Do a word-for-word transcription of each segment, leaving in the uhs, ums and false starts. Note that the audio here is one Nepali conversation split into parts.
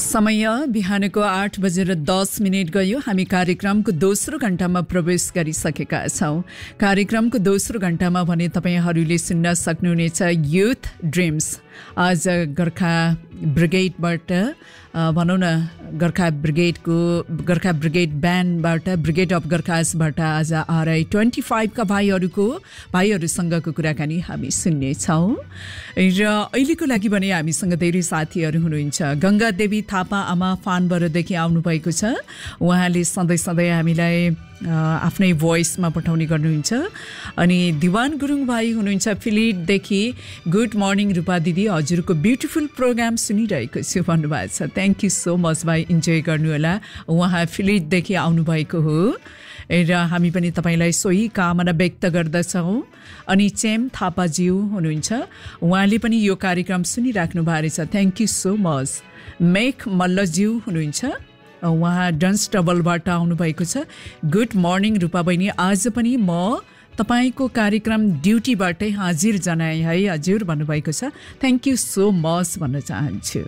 समय बिहानको आठ बजेर दस मिनट गयो। हामी कार्यक्रमको दोस्रो घण्टामा प्रवेश गरिसकेका छौँ। कार्यक्रमको दोस्रो घण्टामा भने तपाईँहरूले सुन्न सक्नुहुनेछ युथ ड्रिम्स। आज गोर्खा ब्रिगेडबाट भनौँ न Gorkha ब्रिगेडको Gorkha brigade ब्यान्डबाट brigade of गोर्खासबाट आज आरआई ट्वेन्टी फाइभका भाइहरूको भाइहरूसँगको कुराकानी हामी सुन्नेछौँ। र अहिलेको लागि भने हामीसँग धेरै साथीहरू हुनुहुन्छ। गङ्गा देवी थापा आमा फानबरदेखि आउनुभएको छ। उहाँले सधैँ सधैँ हामीलाई आफ्नै भोइसमा पठाउने गर्नुहुन्छ। अनि दिवान गुरुङ भाइ हुनुहुन्छ फिलिटदेखि। गुड मर्निङ रूपा दिदी, हजुरको ब्युटिफुल प्रोग्राम सुनिरहेको छु भन्नुभएको छ। थ्याङ्क यू सो मच भाइ, इन्जोय गर्नुहोला। उहाँ फिलिटदेखि आउनुभएको हो र हामी पनि तपाईँलाई सोही कामना व्यक्त गर्दछौँ। अनि चेम थापाज्यू हुनुहुन्छ, उहाँले पनि यो कार्यक्रम सुनिराख्नु भएको रहेछ। Thank you so much. Make मल्लज्यू हुनुहुन्छ, उहाँ डन्सटबलबाट आउनुभएको छ। गुड मर्निङ रूपा बहिनी, आज पनि म तपाईँको कार्यक्रम ड्युटीबाटै हाजिर जनाएँ है हजुर भन्नुभएको छ। थ्याङ्क यू सो मच भन्न चाहन्छु।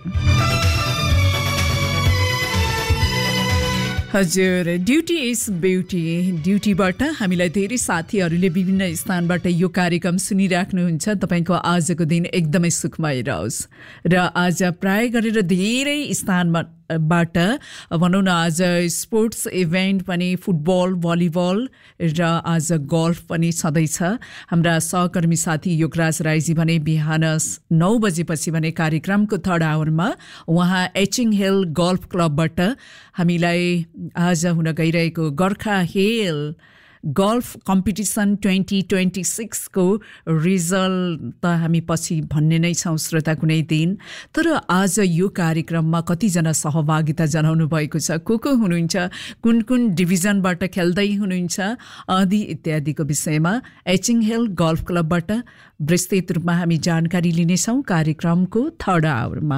हजुर, ड्युटी इज ब्युटी। ड्युटीबाट हामीलाई धेरै साथीहरूले विभिन्न स्थानबाट यो कार्यक्रम सुनिराख्नुहुन्छ। तपाईँको आजको दिन एकदमै सुखमय रहोस्। र आज प्राय गरेर धेरै स्थानमा बाट भनौँ न आज स्पोर्ट्स इभेन्ट पनि फुटबल, भलिबल र आज गल्फ पनि छँदैछ। हाम्रा सहकर्मी साथी योगराज राईजी भने बिहान नौ बजेपछि भने कार्यक्रमको थर्ड आवरमा उहाँ एचिङ हिल गल्फ क्लबबाट हामीलाई आज हुन गइरहेको Gorkha hill golf competition twenty twenty सिक्सको result त हामी पछि भन्ने नै छौँ श्रोता कुनै दिन। तर आज यो कार्यक्रममा कतिजना सहभागिता जनाउनु भएको छ, को को हुनुहुन्छ, कुन कुन डिभिजनबाट खेल्दै हुनुहुन्छ आदि इत्यादिको विषयमा एचिङ हिल गल्फ क्लबबाट विस्तृत रूपमा हामी जानकारी लिनेछौँ कार्यक्रमको थर्ड आवरमा।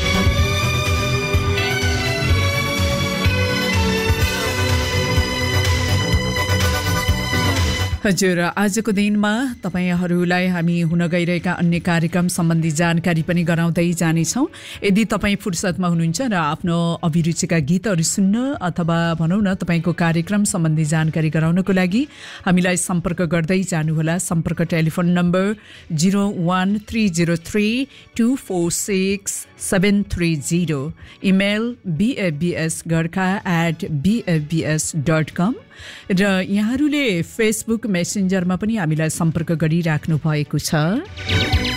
हजुर, आजको दिनमा तपाईँहरूलाई हामी हुन गइरहेका अन्य कार्यक्रम सम्बन्धी जानकारी पनि गराउँदै जानेछौँ। यदि तपाईँ फुर्सदमा हुनुहुन्छ र आफ्नो अभिरुचिका गीतहरू सुन्न अथवा भनौँ न तपाईँको कार्यक्रम सम्बन्धी जानकारी गराउनको लागि हामीलाई सम्पर्क गर्दै जानुहोला। सम्पर्क telephone number zero one three zero three two four six seven three zero, email बिएफबिएस Gorkha at बिएफबिएस dot कम र यहाँहरूले फेसबुक मेसेन्जरमा पनि हामीलाई सम्पर्क गरिराख्नु भएको छ।